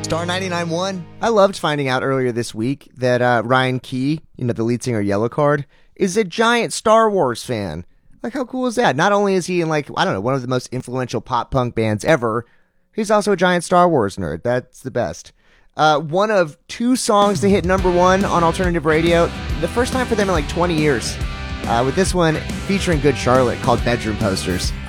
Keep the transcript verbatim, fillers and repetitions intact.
Star ninety-nine point one. I loved finding out earlier this week that uh, Ryan Key, you know, the lead singer of Yellowcard, is a giant Star Wars fan. Like, how cool is that? Not only is he in, like, I don't know, one of the most influential pop punk bands ever, he's also a giant Star Wars nerd. That's the best. Uh, one of two songs to hit number one on alternative radio, the first time for them in like twenty years. Uh, with this one featuring Good Charlotte, called Bedroom Posters.